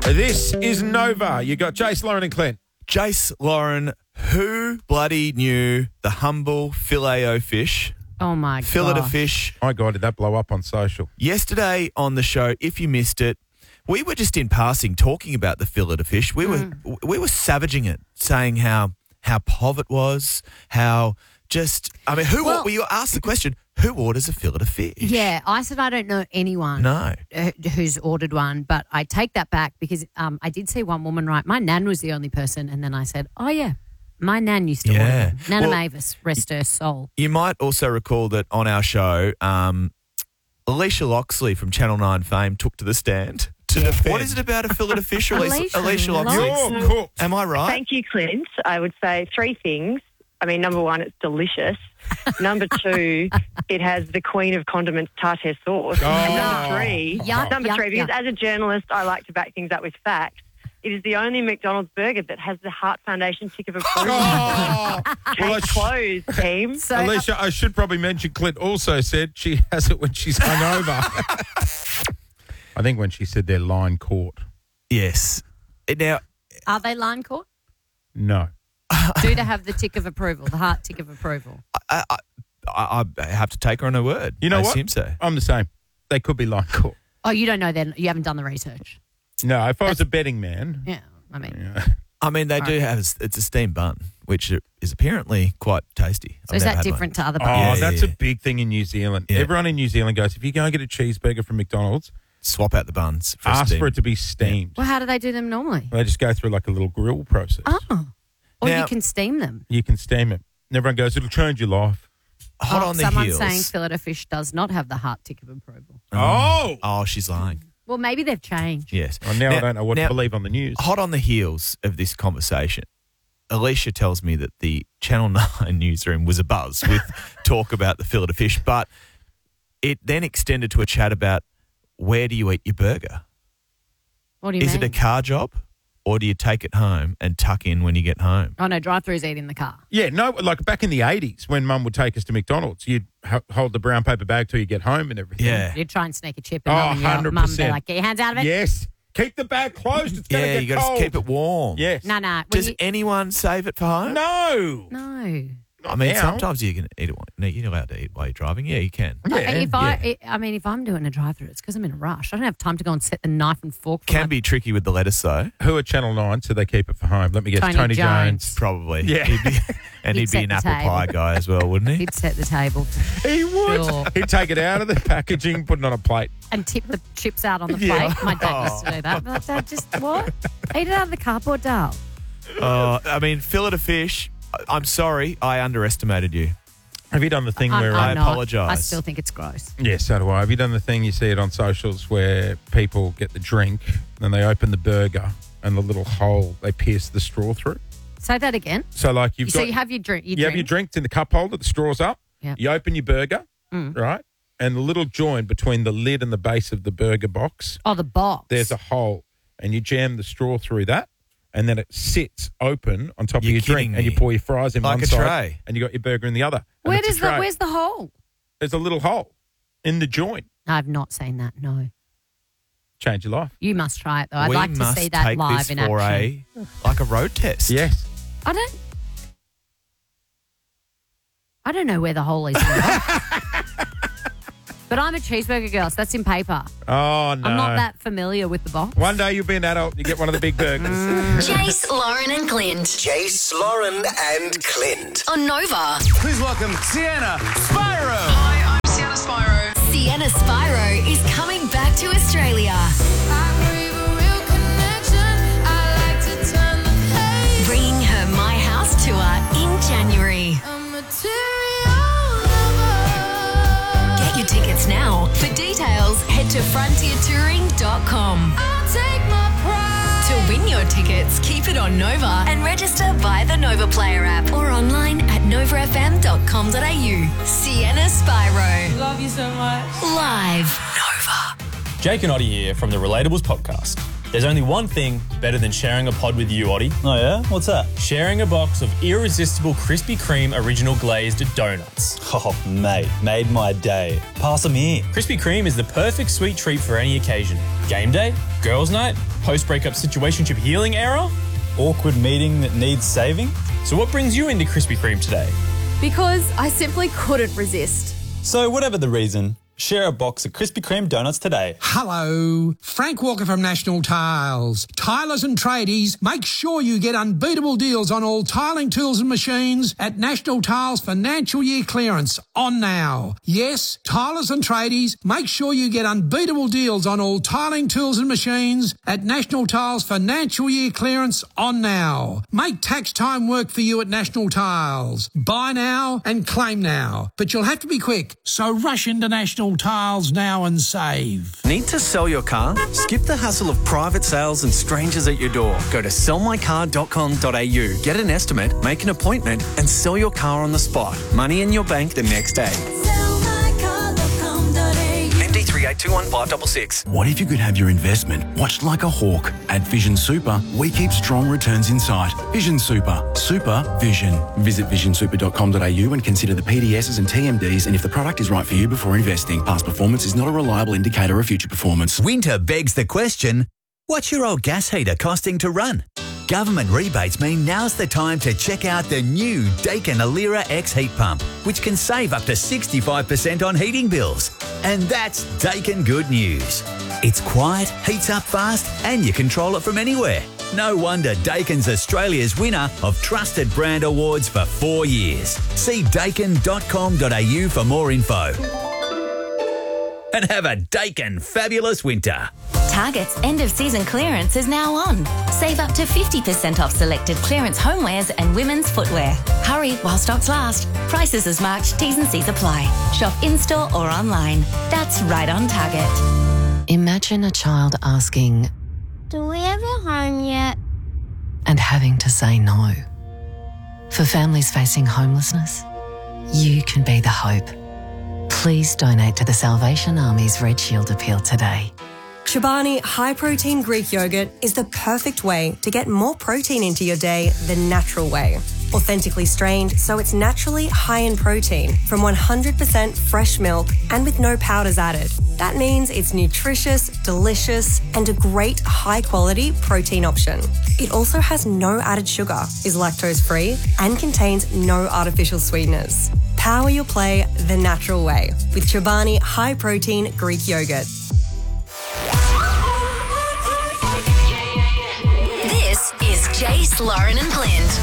This is Nova. You got Jace, Lauren and Clint. Jace, Lauren, who bloody knew the humble Filet-O-Fish? Oh, my God. Fillet-O-Fish. My God, did that blow up on social? Yesterday on the show, if you missed it, we were just in passing talking about the Fillet-O-Fish. We were savaging it, saying how pov it was, how just, I mean, we asked the question, who orders a fillet-of-fish? Yeah, I said I don't know anyone who's ordered one, but I take that back because I did see one woman write, my nan was the only person, and then I said, oh, yeah, my nan used to order them. Nana Mavis, rest her soul. You might also recall that on our show, Alicia Loxley from Channel 9 fame took to the stand. What is it about a fillet-of-fish? Alicia Loxley. You're cooked. Am I right? Thank you, Clint. I would say three things. I mean, number one, it's delicious. Number two, it has the queen of condiments tartare sauce. Oh. And number three, Yuck. as a journalist, I like to back things up with facts. It is the only McDonald's burger that has the Heart Foundation tick of approval. Case closed, team. So, Alicia, I should probably mention Clint also said she has it when she's hungover. I think when she said they're line caught. Yes. Now, are they line caught? No. Do they have the tick of approval, the heart tick of approval? I have to take her on her word. You know I what? assume so. I'm the same. They could be line caught. Oh, you don't know then? You haven't done the research? No, if I was a betting man. Yeah, I mean. Yeah. I mean, they do have, it's a steamed bun, which is apparently quite tasty. So is that different to other Oh, buns? that's a big thing in New Zealand. Yeah. Everyone in New Zealand goes, if you go and get a cheeseburger from McDonald's, Swap out the buns. ask for it to be steamed. Well, how do they do them normally? They just go through like a little grill process. Oh. Or Now- you can steam them. You can steam it. And everyone goes, it'll change your life. Hot on the someone's heels. saying fillet-of-fish does not have the heart tick of approval. Oh! Oh, she's lying. Well, maybe they've changed. Yes. Well, now I don't know what to believe on the news. Hot on the heels of this conversation, Alicia tells me that the Channel 9 newsroom was abuzz with talk about the fillet-of-fish, but it then extended to a chat about where do you eat your burger? What do you Is mean? it a car job or do you take it home and tuck in when you get home? Oh, no, drive-throughs eat in the car. Yeah, no, like back in the 80s when Mum would take us to McDonald's, you'd hold the brown paper bag till you get home and everything. Yeah. You'd try and sneak a chip Oh, and Mum would 100%. be like, get your hands out of it. Yes. Keep the bag closed. It's going to Yeah, get you got cold. to keep it warm. Yes. No. Does anyone save it for home? No. No. I mean, now. sometimes you can eat it. You're allowed to eat while you're driving. Yeah, you can. Yeah. If I'm doing a drive-through, it's because I'm in a rush. I don't have time to go and set the knife and fork. For Can be tricky with the lettuce, though. Who are Channel 9 so they keep it for home? Let me guess. Tony Jones. Jones. Probably. Yeah. He'd be He'd an set the apple table. pie guy as well, wouldn't he? He'd set the table He would. Sure. He'd take it out of the packaging, put it on a plate. and tip the chips out on the Yeah. plate. My dad used to do that. But Dad, just what? Eat it out of the cardboard, Dale. I mean, fillet-of-fish, I'm sorry, I underestimated you. Have you done the thing where... I I'm not. apologise. I still think it's gross. Yeah, so do I. Have you done the thing, you see it on socials, where people get the drink and they open the burger and the little hole, they pierce the straw through? Say that again. So like you've So got... you have your drink. You have your drinks in the cup holder, the straw's up. Yep. You open your burger, right? And the little joint between the lid and the base of the burger box, Oh, the box. there's a hole. And you jam the straw through that, and then it sits open on top You're of your drink, kidding and you me. pour your fries in Like one a side, tray. and you got your burger in the other. And it's a tray. Where's the hole? There's a little hole in the joint. I've not seen that, no. Change your life. You must try it, though. I'd we like to must see that take live this in for action. like a road test. Yes. I don't know where the hole is. But I'm a cheeseburger girl, so that's in paper. Oh, no. I'm not that familiar with the box. One day you'll be an adult and you get one of the big burgers. Jace, Lauren and Clint. Jace, Lauren, and Clint. On Nova. Please welcome Sienna Spyro. Hi, I'm Sienna Spyro. Sienna Spyro is coming back to Australia. Bringing her My House tour in January. Get your tickets now. For details, head to frontiertouring.com. To win your tickets, keep it on Nova and register via the Nova Player app or online at novafm.com.au. Sienna Spyro. Love you so much. Live. Nova. Jake and Oddie here from the Relatables podcast. There's only one thing better than sharing a pod with you, Oddie. Oh yeah? What's that? Sharing a box of irresistible Krispy Kreme original glazed donuts. Oh, mate, made my day. Pass them here. Krispy Kreme is the perfect sweet treat for any occasion. Game day, girls' night, post-breakup situationship healing era, awkward meeting that needs saving. So what brings you into Krispy Kreme today? Because I simply couldn't resist. So whatever the reason, share a box of Krispy Kreme donuts today. Hello, Frank Walker from National Tiles. Tilers and tradies, make sure you get unbeatable deals on all tiling tools and machines at National Tiles financial year clearance on now. Yes, tilers and tradies, make sure you get unbeatable deals on all tiling tools and machines at National Tiles financial year clearance on now. Make tax time work for you at National Tiles. Buy now and claim now, but you'll have to be quick, so rush into National Tiles now and save. Need to sell your car? Skip the hassle of private sales and strangers at your door. Go to sellmycar.com.au, get an estimate, make an appointment and sell your car on the spot. Money in your bank the next day. MD 3821566. What if you could have your investment watched like a hawk? At Vision Super, we keep strong returns in sight. Vision Super. Super Vision. Visit visionsuper.com.au and consider the PDSs and TMDs and if the product is right for you before investing. Past performance is not a reliable indicator of future performance. Winter begs the question, what's your old gas heater costing to run? Government rebates mean now's the time to check out the new Daikin Alira X heat pump, which can save up to 65% on heating bills. And that's Daikin good news. It's quiet, heats up fast, and you control it from anywhere. No wonder Daikin's Australia's winner of Trusted Brand Awards for 4 years. See daikin.com.au for more info. And have a Daikin fabulous winter. Target's end-of-season clearance is now on. Save up to 50% off selected clearance homewares and women's footwear. Hurry while stocks last. Prices as marked, T's and C's apply. Shop in-store or online. That's right on Target. Imagine a child asking, "Do we have a home yet?" and having to say no. For families facing homelessness, you can be the hope. Please donate to the Salvation Army's Red Shield appeal today. Chobani high-protein Greek yogurt is the perfect way to get more protein into your day the natural way. Authentically strained, so it's naturally high in protein from 100% fresh milk and with no powders added. That means it's nutritious, delicious, and a great high-quality protein option. It also has no added sugar, is lactose-free, and contains no artificial sweeteners. Power your play the natural way with Chobani high-protein Greek yogurt. This is Jace, Lauren and Clint.